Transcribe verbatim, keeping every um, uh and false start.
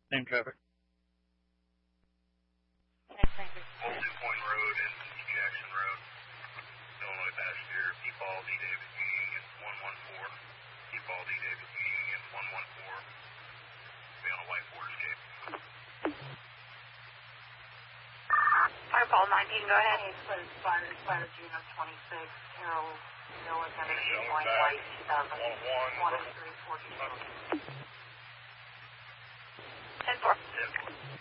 Same traffic. Old Two Point Road and East Jackson Road. Illinois passenger, P-Paul D. David Union one one four. P-Paul D. David Union one one four. Be on a white border escape. Fireball nineteen, go ahead. Please, fire, fire Juno twenty-six, Harold Miller, Tennessee, going white, two thousand one oh three forty-seven. ten four. ten four.